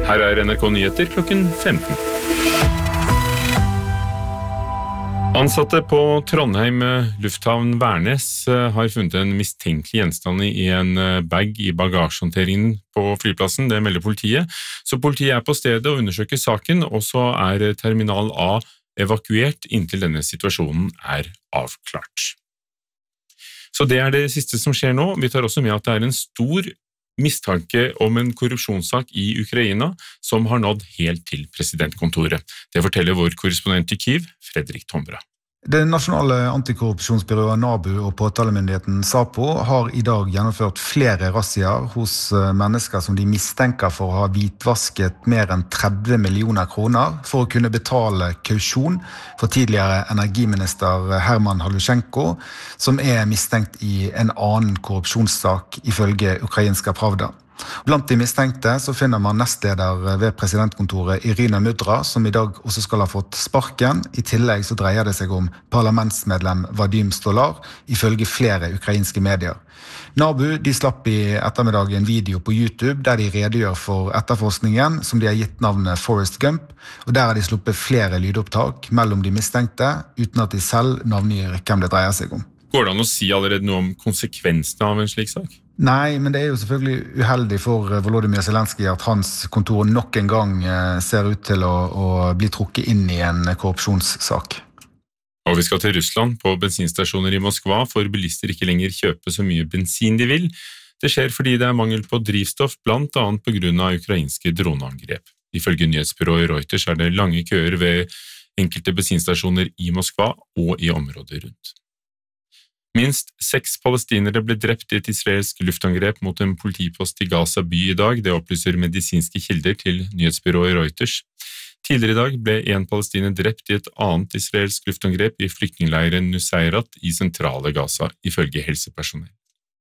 Her NRK Nyheter klokken 15. Ansatte på Trondheim lufthavn Værnes har funnet en mistenkelig gjenstand i en bag i bagasjehåndteringen på flyplassen, det melder politiet. Så politiet på stedet og undersøker saken, og så Terminal A evakuert inntil denne situasjonen avklart. Så det det siste som skjer nå. Vi tar også med at det en stor mistanke om en korrupsjonssak i Ukraina som har nådd helt til presidentkontoret. Det forteller vår korrespondent i Kyiv, Fredrik Tombra. Det nasjonale antikorrupsjonsbyrået NABU og påtalemyndigheten SAPO har i dag gjennomført flere razziaer hos mennesker som de mistenker for å ha hvitvasket mer enn 30 millioner kroner for å kunne betale kausjon for tidligere energiminister Herman Halushenko, som mistenkt i en annen korrupsjonssak ifølge ukrainska Pravda. Blant de mistenkte så finner man nestleder ved presidentkontoret Irina Mudra, som i dag også skal ha fått sparken. I tillegg så dreier det seg om parlamentsmedlem Vadim Stolar, ifølge flere ukrainske medier. NABU de slapp i ettermiddag en video på YouTube der de redegjør for etterforskningen, som de har gitt navnet Forrest Gump, og der har de sluppet flere lydopptak mellom de mistenkte, uten at de selv navngir hvem det dreier seg om. Går det an å si allerede noe om konsekvensene av en slik sak? Nei, men det jo selvfølgelig uheldig for Volodymyr Zelenskyj at hans kontor nok en gang ser ut til å bli trukket inn i en korrupsjonssak. Og vi skal til Russland. På bensinstasjoner i Moskva får bilister ikke lenger kjøpe så mye bensin de vil. Det skjer fordi det mangel på drivstoff, blant annet på grunn av ukrainske droneangrep. Ifølge nyhetsbyrået Reuters det lange køer ved enkelte bensinstasjoner i Moskva og i området rundt. Minst 6 palestinere ble drept i et israelsk luftangrep mot en politipost i Gaza by i dag, det opplyser medisinske kilder til nyhetsbyrået Reuters. Tidligere i dag ble en palestiner drept i et annet israelsk luftangrep i flyktningleiren Nuseirat i sentrale Gaza, ifølge helsepersonell.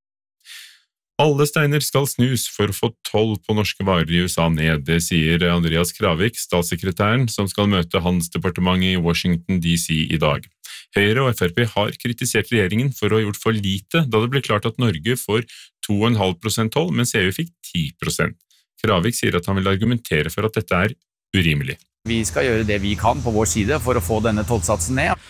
Alle steiner skal snus for å få toll på norske varer i USA ned, det sier Andreas Kravik, statssekretæren, som skal møte handelsdepartementet i Washington DC i dag. Høyre og FrP har kritisert regjeringen for å ha gjort for lite, da det ble klart at Norge får 2,5% toll, mens EU fikk 10%. Kravik sier at han vil argumentere for at dette urimelig. Vi skal gjøre det vi kan på vår side for å få denne tollsatsen ned.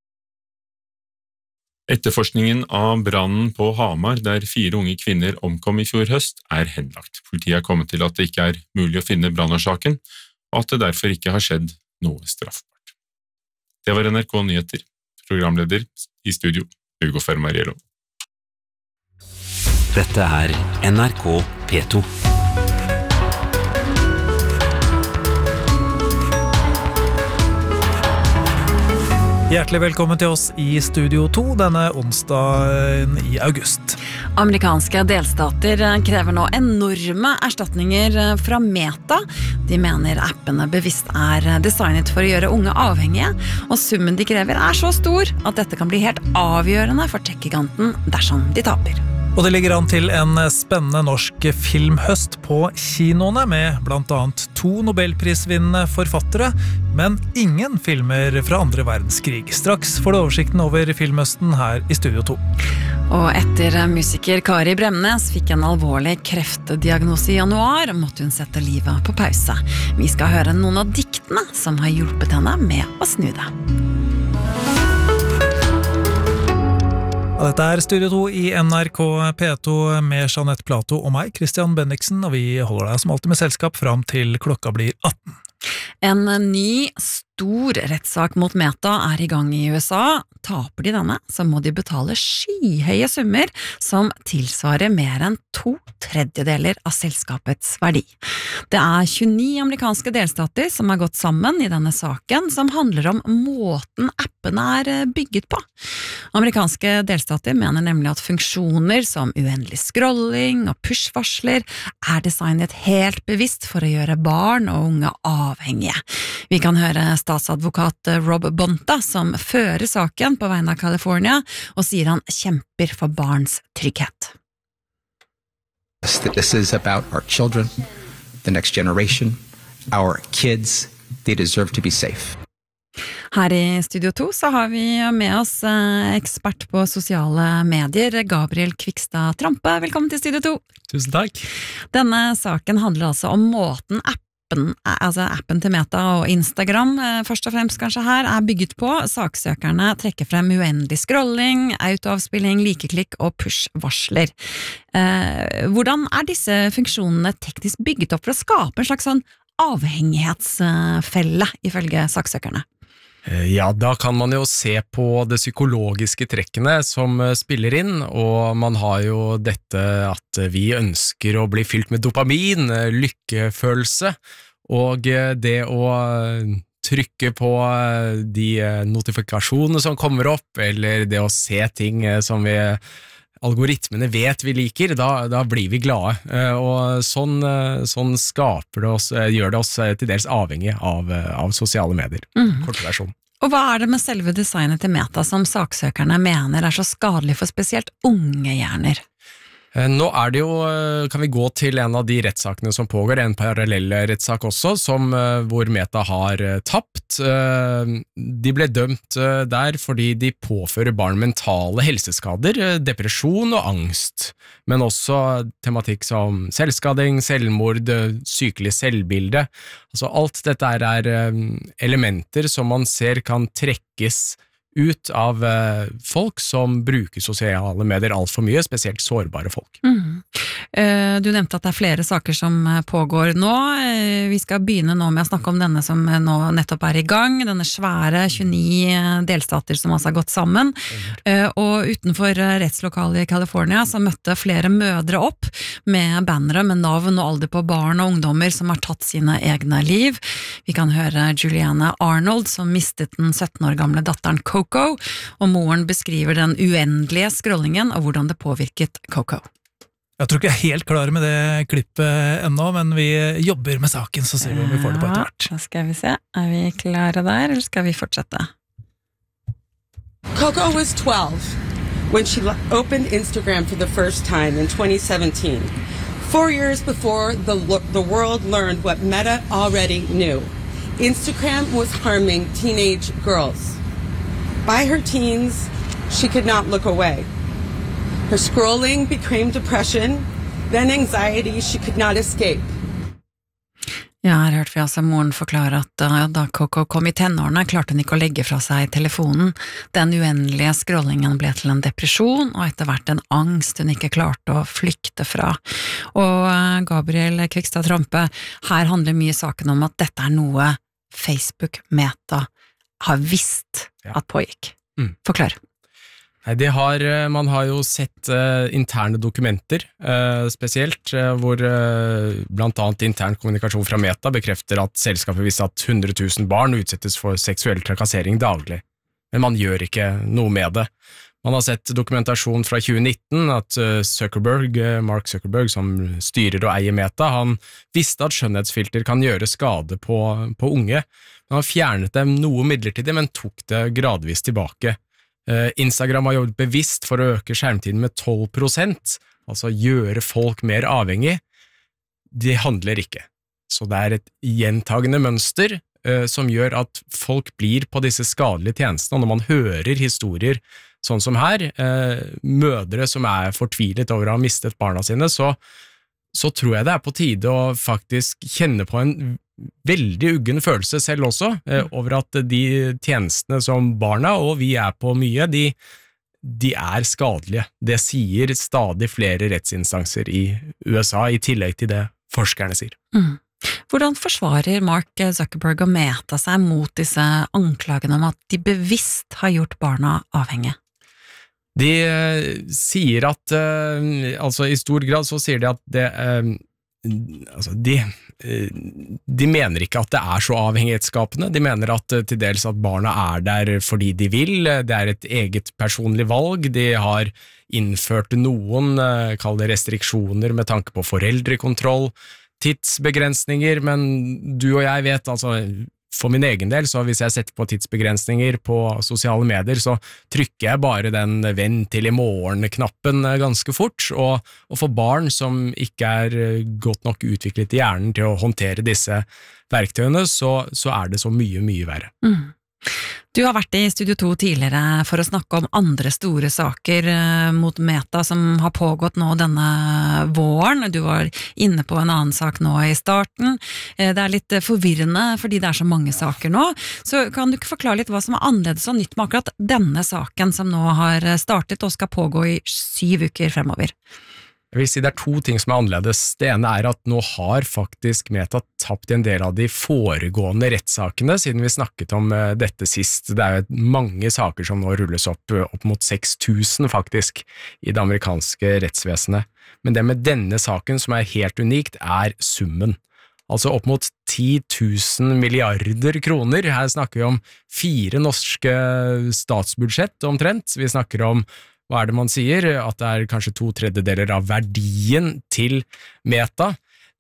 Etterforskningen av brannen på Hamar, der 4 unge kvinner omkom i fjor høst, henlagt. Politiet har kommet til at det ikke mulig å finne brannårsaken, og at det derfor ikke har skjedd noe straffbart. Det var NRK Nyheter. Programleder i studio, Hugo Fermariello. Dette NRK P2. Hjertelig velkommen til oss i Studio 2 denne onsdagen i august. Amerikanske delstater krever nå enorme erstatninger fra Meta. De mener appene bevisst designet for å gjøre unge avhengige, og summen de krever så stor at dette kan bli helt avgjørende for tech-giganten dersom de taper. Og det ligger an til en spennende norsk filmhøst på kinoene med blant annet 2 Nobelprisvinnende forfattere, men ingen filmer fra andre verdenskrig. Straks får du oversikten over filmhøsten her i Studio 2. Og etter musiker Kari Bremnes fikk en alvorlig kreftdiagnose i januar, måtte hun sette livet på pause. Vi skal høre noen av diktene som har hjulpet henne med å snu det. Dette Studio 2 i NRK P2 med Jeanette Plato og meg, Christian Bendiksen, og vi holder deg som alltid med selskap fram til klokka blir 18. En ny stor rettssak mot Meta i gang i USA. Taper de denne, så må de betale skyhøye summer som tilsvarer mer enn 2/3 av selskapets verdi. Det 29 amerikanske delstater som har gått sammen i denne saken, som handler om måten appene bygget på. Amerikanske delstater mener nemlig at funksjoner som uendelig scrolling og push-varsler designet helt bevisst for å gjøre barn og unge avhengige. Vi kan høre statsadvokat Rob Bonta som fører saken på vegne av California, og sier han kjemper for barns trygghet. This is about our children, the next generation, our kids. They deserve to be safe. Her i Studio 2 så har vi med oss ekspert på sosiale medier, Gabriel Kvikstad Trampe. Velkommen til Studio 2. Tusen takk. Denne saken handler altså om måten appen til Meta og Instagram, først og fremst kanskje her, bygget på. Saksøkerne trekker frem uendelig scrolling, autoavspilling, likeklikk og push-varsler. Hvordan disse funksjonene teknisk bygget opp for å skape en slags sånn avhengighetsfelle, ifølge saksøkerne? Ja, da kan man jo se på det psykologiske trekkene som spiller inn, og man har jo dette at vi ønsker å bli fylt med dopamin, lykkefølelse, og det å trykke på de notifikasjonene som kommer opp, eller det å se ting som algoritmene vet vi liker, da blir vi glade, og sånn skaper det oss, gjør det oss til dels avhengig av sosiale medier, kortversjon. Og hva det med selve designet til Meta som saksøkerne mener så skadelig for spesielt unge hjerner? Nå det jo, kan vi gå til en av de rettssakene som pågår, en parallell rettssak også, hvor Meta har tapt. De ble dømt der fordi de påfører barn mentale helseskader, depresjon og angst, men også tematikk som selvskading, selvmord, sykelig selvbilde. Altså alt dette elementer som man ser kan trekkes ut av folk som bruker sosiale medier alt for mye, spesielt sårbare folk. Du nevnte at det flere saker som pågår nå. Vi skal begynne nå med å snakke om denne som nå nettopp i gang, denne svære 29 delstater som altså har gått sammen. Og utenfor rettslokalet i California så møtte flere mødre opp med bannere med navn og alder på barn og ungdommer som har tatt sine egne liv. Vi kan høre Juliana Arnold som mistet den 17 år gamle datteren Coco, og moren beskriver den uendelige scrollingen og hvordan det påvirket Coco. Jeg tror ikke jeg helt klar med det klippet ennå, men vi jobber med saken, så ser vi om vi får det på etter hvert. Da skal vi se, vi klare der, eller skal vi fortsette? Coco was 12 when she opened Instagram for the first time in 2017, 4 years before the world learned what Meta already knew. Instagram was harming teenage girls. By her teens, she could not look away. Her scrolling became depression, then anxiety she could not escape. Ja, her hørte vi altså moren forklare at da Coco kom i tenårene, klarte hun ikke å legge fra seg telefonen. Den uendelige scrollingen ble til en depresjon, og etter hvert en angst hun ikke klarte å flykte fra. Og Gabriel Kvikstad Trompe, her handler mye saken om at dette noe Facebook Meta har visst at pågikk. Forklar. Man har jo sett interne dokumenter, spesielt, hvor blant annet intern kommunikasjon fra Meta bekrefter at selskapet visste at 100 000 barn utsettes for seksuell trakassering daglig. Men man gjør ikke noe med det. Man har sett dokumentasjon fra 2019 at Mark Zuckerberg, som styrer og eier Meta, han visste at skjønnhetsfilter kan gjøre skade på unge. Han fjernet dem noe midlertidig, men tok det gradvis tilbake. Instagram har jobbet bevisst for å øke skjermtiden med 12%, altså gjøre folk mer avhengig. Det handler ikke. Så det et gjentagende mønster som gjør at folk blir på disse skadelige tjenestene, og når man hører historier sånn som her, mødre som fortvilet over å ha mistet barna sine, så tror jeg det på tide å faktisk kjenne på en veldig uggen følelse selv også, over at de tjenestene som barna og vi på mye, de skadelige. Det sier stadig flere rettsinstanser i USA, i tillegg til det forskerne sier. Hvordan forsvarer Mark Zuckerberg og Meta seg mot disse anklagene om at de bevisst har gjort barna avhengige? De sier at, altså i stor grad så sier de at de mener ikke at det så avhengighetsskapende, de mener at til dels at barna der fordi de vil, det et eget personlig valg, de har innført noen, kall det restriksjoner med tanke på foreldrekontroll, tidsbegrensninger, men du og jeg vet, altså for min egen del, så hvis jeg setter på tidsbegrensninger på sosiale medier, så trykker jeg bare den venn til i morgen-knappen ganske fort, og for barn som ikke godt nok utviklet i hjernen til å håndtere disse verktøyene, så det så mye, mye verre. Du har vært i Studio 2 tidligere for å snakke om andre store saker mot Meta som har pågått nå denne våren. Du var inne på en annen sak nå i starten. Det litt forvirrende fordi det så mange saker nå. Så kan du ikke forklare litt hva som annerledes og nytt med akkurat denne saken som nå har startet og skal pågå i 7 uker fremover? Jeg vil si det 2 ting som annerledes. Det ene at nå har faktisk Meta tapt en del av de foregående rettssakene, siden vi snakket om dette sist. Det jo mange saker som nå rulles opp mot 6000 faktisk, i det amerikanske rettsvesenet. Men det med denne saken som helt unikt, summen. Altså opp mot 10 000 milliarder kroner. Her snakker vi om 4 norske statsbudsjett omtrent. Vi snakker om hva det man sier, at det kanskje 2/3 av verdien til Meta.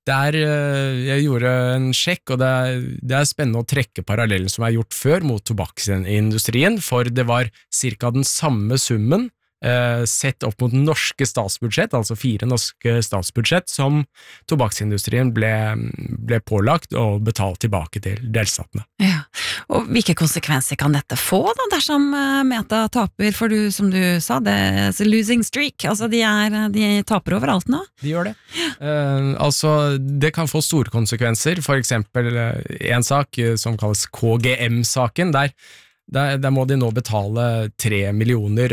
Jeg gjorde en sjekk, og det spennende å trekke parallellen som gjort før mot tobakksindustrien, for det var cirka den samme summen sett opp mot norske statsbudsjett, altså 4 norske statsbudsjett, som tobakksindustrien ble pålagt og betalt tilbake til delstatene. Ja, og hvilke konsekvenser kan dette få da, dersom Meta taper? For som du sa, det losing streak, altså de taper overalt nå? De gjør det. Altså, det kan få store konsekvenser, for eksempel en sak som kalles KGM-saken, der må de nå betale $3 millioner,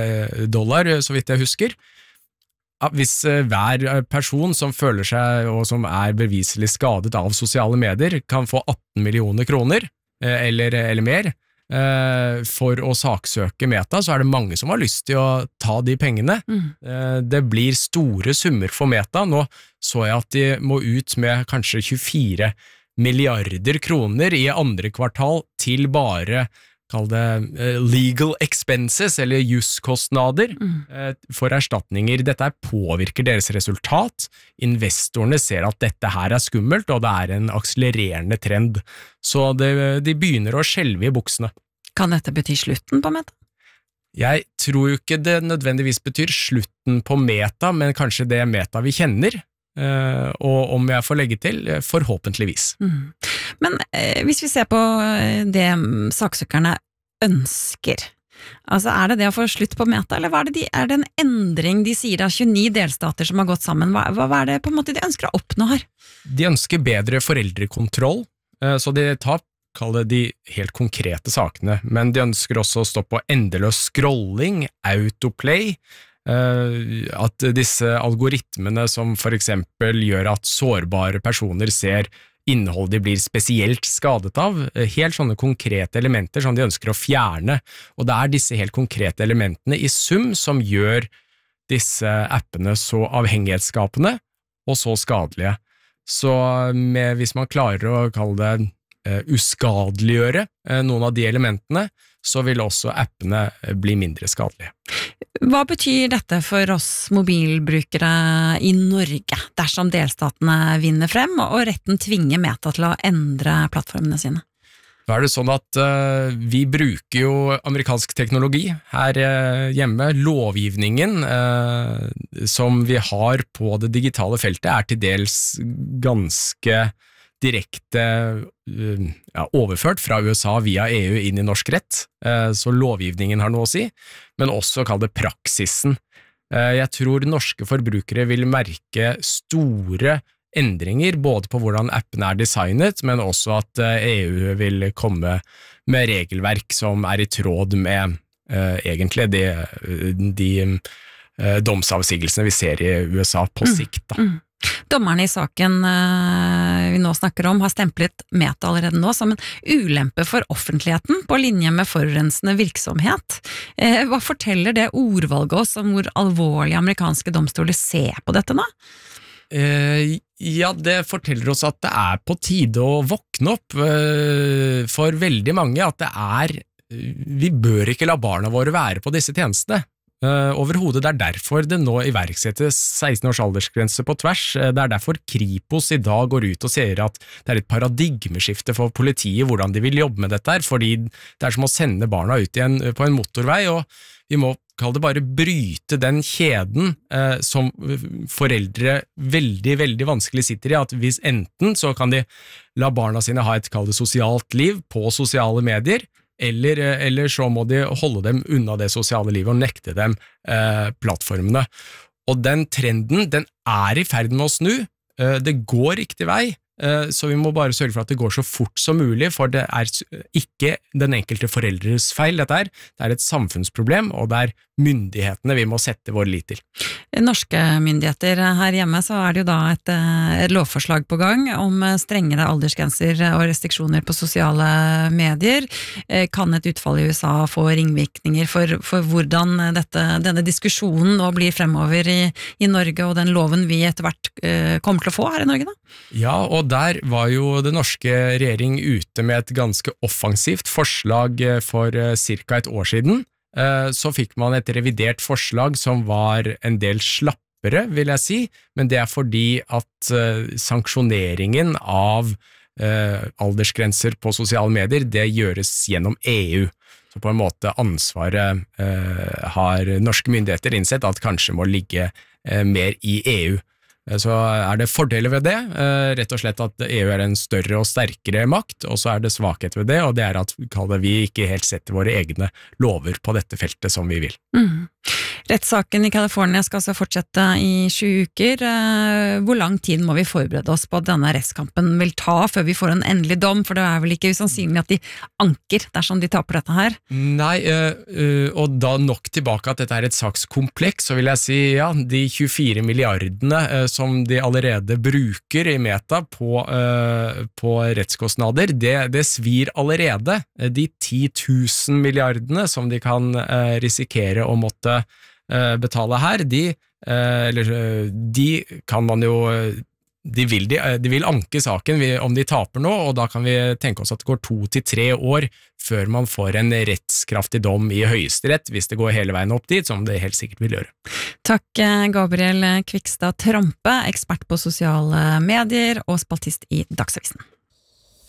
så vidt jeg husker. Hvis hver person som føler seg og som beviselig skadet av sosiale medier kan få 18 millioner kroner, eller mer, for å saksøke Meta, så det mange som har lyst til å ta de pengene. Det blir store summer for Meta. Nå så jeg at de må ut med kanskje 24 milliarder kroner i andre kvartal til bare kall det legal expenses, eller juskostnader for erstatninger. Dette påvirker deres resultat. Investorene ser at dette her skummelt, og det en akselererende trend. Så de begynner å skjelve i buksene. Kan dette bety slutten på Meta? Jeg tror jo ikke det nødvendigvis betyr slutten på Meta, men kanskje det Meta vi kjenner. Og om jeg får legge til, forhåpentligvis. Men hvis vi ser på det saksøkerne ønsker, altså det å få slutt på Meta, eller det en endring de sier av 29 delstater som har gått sammen? Hva det på en måte de ønsker å oppnå her? De ønsker bedre foreldrekontroll, så de tar kall det de helt konkrete sakene, men de ønsker også å stoppe endeløs scrolling, autoplay, at disse algoritmene som for eksempel gjør at sårbare personer ser innhold de blir spesielt skadet av, helt sånne konkrete elementer som de ønsker å fjerne, og det disse helt konkrete elementene i sum som gjør disse appene så avhengighetsskapende og så skadelige. Så hvis man klarer å kalle det uskadeliggjøre noen av de elementene, så vil også appene bli mindre skadelige. Hva betyr dette for oss mobilbrukere i Norge, dersom delstatene vinner frem, og retten tvinger Meta til å endre plattformene sine? Da det sånn at vi bruker jo amerikansk teknologi her hjemme. Lovgivningen som vi har på det digitale feltet til dels ganske direkte overført fra USA via EU inn i norsk rett, så lovgivningen har noe å si, men også kall det praksisen. Jeg tror norske forbrukere vil merke store endringer, både på hvordan appene designet, men også at EU vil komme med regelverk som i tråd med egentlig de domsavsigelsene vi ser i USA på sikt da. Dommerne i saken vi nå snakker om har stemplet Meta allerede nå som en ulempe for offentligheten på linje med forurensende virksomhet. Hva forteller det ordvalget oss om hvor alvorlige amerikanske domstoler ser på dette nå? Ja, det forteller oss at det på tide å våkne opp for veldig mange, at vi bør ikke la barna våre være på disse tjenestene. Overhodet, det derfor det nå iverksettes 16 års aldersgrense på tvers. Det derfor Kripos i dag går ut og sier at det et paradigmeskifte for politiet hvordan de vil jobbe med dette her, fordi det som å sende barna ut på en motorvei, og vi må kalle det bare bryte den kjeden som foreldre veldig, veldig vanskelig sitter i, at hvis enten så kan de la barna sine ha et kall det sosialt liv på sosiale medier, eller så må de holde dem unna det sosiale livet og nekte dem plattformene. Og den trenden, den I ferd med å snu, det går riktig vei, så vi må bare sørge for at det går så fort som mulig, for det ikke den enkelte foreldres feil dette det et samfunnsproblem, og det myndighetene vi må sette vår lit til. Norske myndigheter her hjemme så det jo da et lovforslag på gang om strengere aldersgrenser og restriksjoner på sosiale medier. Kan et utfall I USA få ringvirkninger for hvordan denne diskusjonen nå blir fremover I Norge, og den loven vi etter hvert kommer til å få her I Norge da? Ja, og der var jo det norske regjering ute med et ganske offensivt forslag for cirka et år siden. Så fikk man et revidert forslag som var en del slappere, vil jeg si, men det fordi at sanksjoneringen av aldersgrenser på sosiale medier, det gjøres gjennom EU. Så på en måte ansvaret har norske myndigheter innsett at kanskje må ligge mer I EU. Så det fordeler ved det, rett og slett at EU en større og sterkere makt, og så det svakhet ved det, og det at vi ikke helt setter våre egne lover på dette feltet som vi vil. Rettssaken I California skal altså fortsette I 20 uker. Hvor lang tid må vi forberede oss på at denne rettskampen vil ta før vi får en endelig dom, for det vel ikke usannsynlig at de anker dersom de taper dette her? Nei, og da nok tilbake at dette et sakskompleks, så vil jeg si, ja, de 24 milliardene som de allerede bruker I Meta på rettskostnader, det svir allerede. De 10 000 milliardene som de kan risikere å måtte betale her, de kan man jo de vil anke saken om de taper nå, og da kan vi tenke oss at det går 2 til 3 år før man får en rettskraftig dom I Høyesterett, hvis det går hele veien opp dit, som det helt sikkert vil gjøre. Takk Gabriel Kvikstad Trompe, ekspert på sosiale medier og spaltist I Dagsavisen.